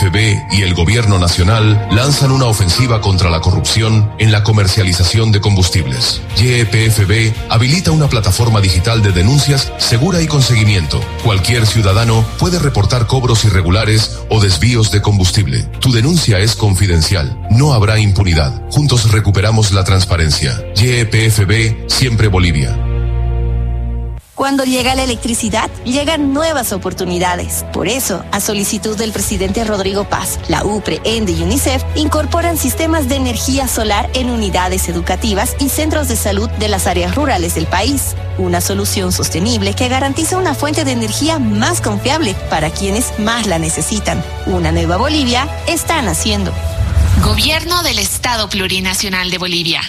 YPFB y el Gobierno Nacional lanzan una ofensiva contra la corrupción en la comercialización de combustibles. YPFB habilita una plataforma digital de denuncias segura y con seguimiento. Cualquier ciudadano puede reportar cobros irregulares o desvíos de combustible. Tu denuncia es confidencial. No habrá impunidad. Juntos recuperamos la transparencia. YPFB, siempre Bolivia. Cuando llega la electricidad, llegan nuevas oportunidades. Por eso, a solicitud del presidente Rodrigo Paz, la UPRE, ENDE y UNICEF incorporan sistemas de energía solar en unidades educativas y centros de salud de las áreas rurales del país. Una solución sostenible que garantiza una fuente de energía más confiable para quienes más la necesitan. Una nueva Bolivia está naciendo. Gobierno del Estado Plurinacional de Bolivia.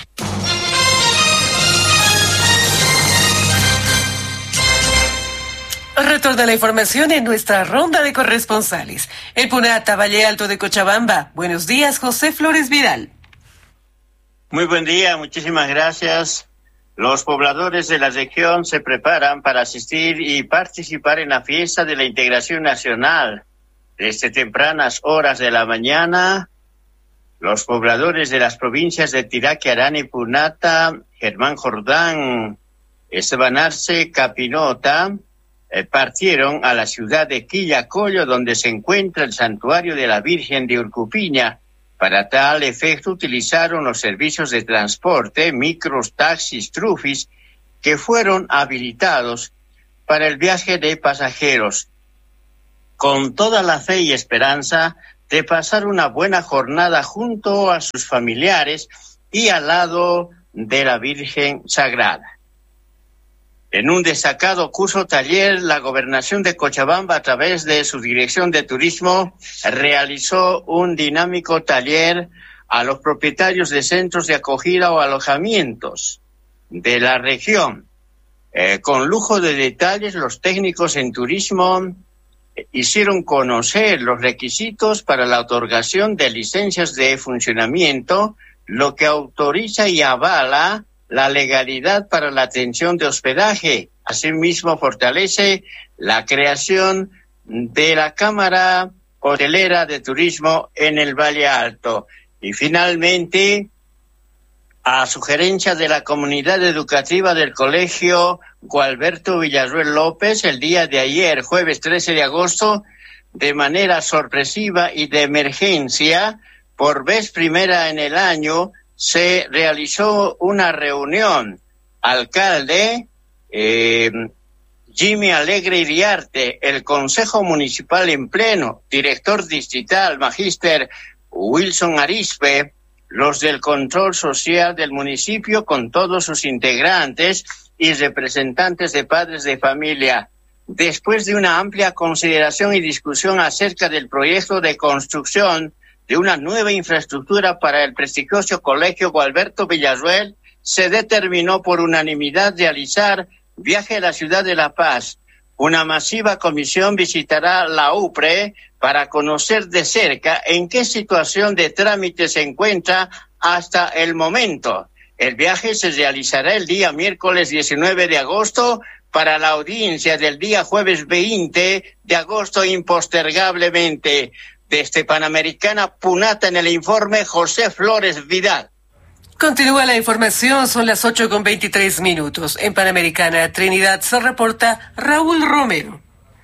Retorna la información en nuestra ronda de corresponsales. El Punata, Valle Alto de Cochabamba. Buenos días, José Flores Vidal. Muy buen día, muchísimas gracias. Los pobladores de la región se preparan para asistir y participar en la fiesta de la integración nacional. Desde tempranas horas de la mañana, los pobladores de las provincias de Tiraque, Arana y Punata, Germán Jordán, Esteban Arce, Capinota, partieron a la ciudad de Quillacollo, donde se encuentra el santuario de la Virgen de Urcupiña. Para tal efecto utilizaron los servicios de transporte, micros, taxis, trufis, que fueron habilitados para el viaje de pasajeros, con toda la fe y esperanza de pasar una buena jornada junto a sus familiares y al lado de la Virgen Sagrada. En un destacado curso taller, la Gobernación de Cochabamba, a través de su Dirección de Turismo, realizó un dinámico taller a los propietarios de centros de acogida o alojamientos de la región. Con lujo de detalles, los técnicos en turismo hicieron conocer los requisitos para la otorgación de licencias de funcionamiento, lo que autoriza y avala la legalidad para la atención de hospedaje. Asimismo, fortalece la creación de la Cámara Hotelera de Turismo en el Valle Alto. Y finalmente, a sugerencia de la comunidad educativa del Colegio Gualberto Villarruel López, el día de ayer, jueves 13 de agosto, de manera sorpresiva y de emergencia, por vez primera en el año, se realizó una reunión. Alcalde Jimmy Alegre Iriarte, el Consejo Municipal en pleno, director distrital, magíster Wilson Arispe, los del control social del municipio con todos sus integrantes y representantes de padres de familia. Después de una amplia consideración y discusión acerca del proyecto de construcción de una nueva infraestructura para el prestigioso Colegio Gualberto Villarruel, se determinó por unanimidad realizar viaje a la ciudad de La Paz. Una masiva comisión visitará la UPRE para conocer de cerca en qué situación de trámite se encuentra hasta el momento. El viaje se realizará el día miércoles 19 de agosto para la audiencia del día jueves 20 de agosto impostergablemente. Desde Panamericana, Punata, en el informe, José Flores Vidal. Continúa la información, son las 8:23. En Panamericana, Trinidad, se reporta Raúl Romero.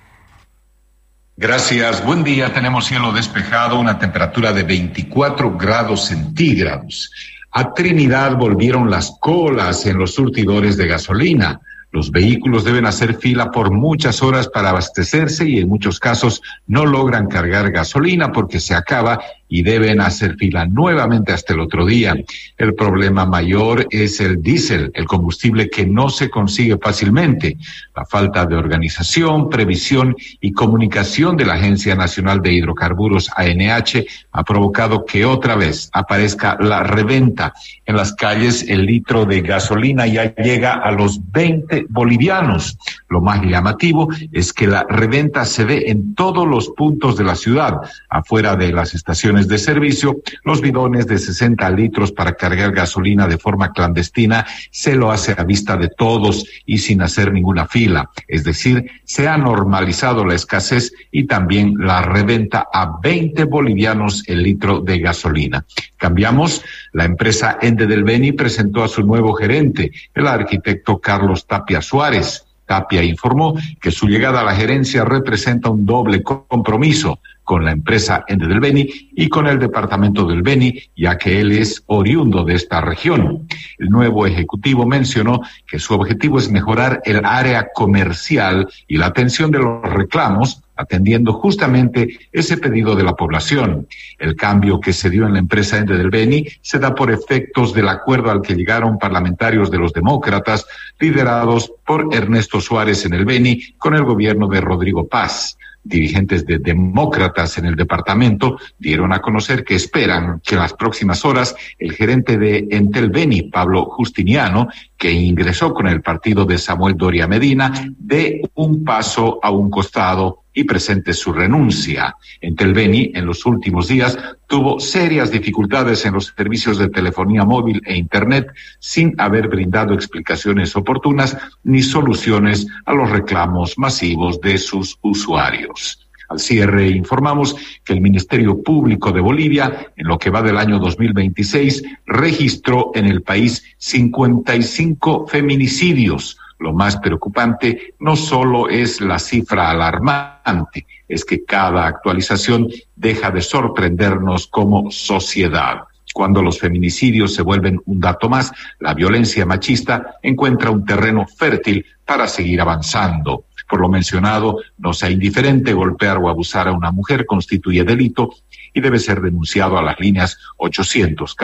Gracias, buen día. Tenemos cielo despejado, una temperatura de 24 grados centígrados. A Trinidad volvieron las colas en los surtidores de gasolina. Los vehículos deben hacer fila por muchas horas para abastecerse y en muchos casos no logran cargar gasolina porque se acaba y deben hacer fila nuevamente hasta el otro día. El problema mayor es el diésel, el combustible que no se consigue fácilmente. La falta de organización, previsión y comunicación de la Agencia Nacional de Hidrocarburos, ANH, ha provocado que otra vez aparezca la reventa. En las calles, el litro de gasolina ya llega a los 20 bolivianos. Lo más llamativo es que la reventa se ve en todos los puntos de la ciudad, afuera de las estaciones estaciones de servicio, los bidones de 60 litros para cargar gasolina de forma clandestina se lo hace a vista de todos y sin hacer ninguna fila. Es decir, se ha normalizado la escasez y también la reventa a 20 bolivianos el litro de gasolina. Cambiamos. La empresa Ende del Beni presentó a su nuevo gerente, el arquitecto Carlos Tapia Suárez. Tapia informó que su llegada a la gerencia representa un doble compromiso con la empresa Ende del Beni y con el departamento del Beni, ya que él es oriundo de esta región. El nuevo ejecutivo mencionó que su objetivo es mejorar el área comercial y la atención de los reclamos, atendiendo justamente ese pedido de la población. El cambio que se dio en la empresa Ende del Beni se da por efectos del acuerdo al que llegaron parlamentarios de los demócratas, liderados por Ernesto Suárez en el Beni, con el gobierno de Rodrigo Paz. Dirigentes de demócratas en el departamento dieron a conocer que esperan que en las próximas horas el gerente de Entel Beni, Pablo Justiniano, que ingresó con el partido de Samuel Doria Medina, dé un paso a un costado y presente su renuncia. Entel Beni en los últimos días tuvo serias dificultades en los servicios de telefonía móvil e internet sin haber brindado explicaciones oportunas ni soluciones a los reclamos masivos de sus usuarios. Al cierre informamos que el Ministerio Público de Bolivia, en lo que va del año 2026, registró en el país 55 feminicidios. Lo más preocupante no solo es la cifra alarmante, es que cada actualización deja de sorprendernos como sociedad. Cuando los feminicidios se vuelven un dato más, la violencia machista encuentra un terreno fértil para seguir avanzando. Por lo mencionado, no sea indiferente, golpear o abusar a una mujer constituye delito y debe ser denunciado a las líneas 800